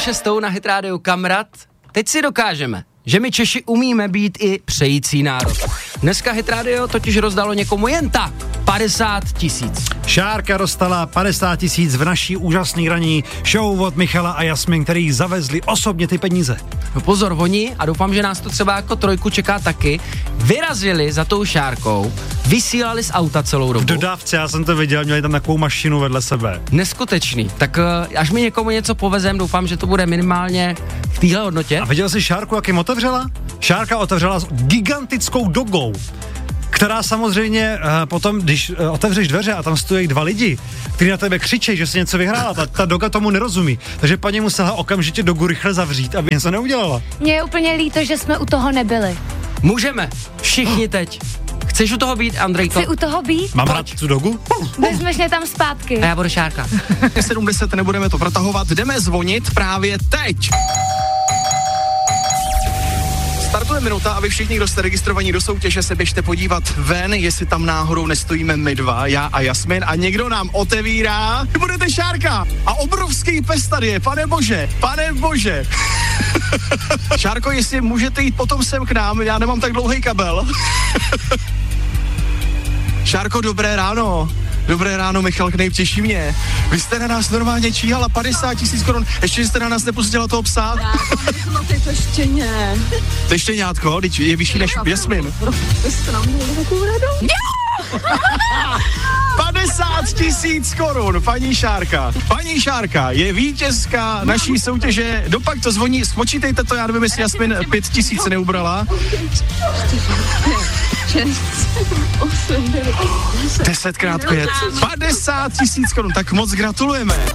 7:06 na Hit Radio Kamrat. Teď si dokážeme, že my Češi umíme být i přející národ. Dneska Hit Radio totiž rozdalo někomu jen tak 50 000. Šárka dostala 50 000 v naší úžasný ranní show od Michala a Jasmin, který zavezli osobně ty peníze. No pozor, oni, a doufám, že nás to třeba jako trojku čeká taky, vyrazili za tou Šárkou, vysílali z auta celou dobu. V dodávce, já jsem to viděl, měli tam takovou mašinu vedle sebe. Neskutečný. Tak až mi někomu něco povezem, doufám, že to bude minimálně v téhle hodnotě. A viděl jsi Šárku, jak jim otevřela? Šárka otevřela s gigantickou dogou, která samozřejmě potom, když otevřeš dveře a tam stojí 2 lidi, kteří na tebe křičí, že jsi něco vyhrála, ta doga tomu nerozumí. Takže paní musela okamžitě dogu rychle zavřít, aby něco neudělala. Mně je úplně líto, že jsme u toho nebyli. Můžeme. Všichni teď. Chceš u toho být, Andrejko? Chci u toho být? Mám rád tu dogu? Vezmeš mě tam zpátky. A já budu Šárka. 7:10, nebudeme to protahovat, jdeme zvonit právě teď. Startuje minuta a vy všichni, kdo jste registrovaní do soutěže, se běžte podívat ven, jestli tam náhodou nestojíme my dva, já a Jasmin, a někdo nám otevírá. Vy budete Šárka a obrovský pes tady je, pane bože. Šárko, jestli můžete jít potom sem k nám, já nemám tak dlouhý kabel. Šárko, dobré ráno. Dobré ráno, Michal Knejp, těší mě. Vy jste na nás normálně číhala 50 000 korun, ještě jste na nás nepustila toho psa? No ty to štěně. To štěňátko, teď je vyšší než Jasmin. Vy jste nám měli takovou radost. 50 000 korun, paní Šárka. Paní Šárka je vítězka naší soutěže. Dopak to zvoní, spočítejte to, já nevím, jestli Jasmin 5 000 neubrala. 6, 8, 9, 10. 10krát 5. 50 000 korun, tak moc gratulujeme.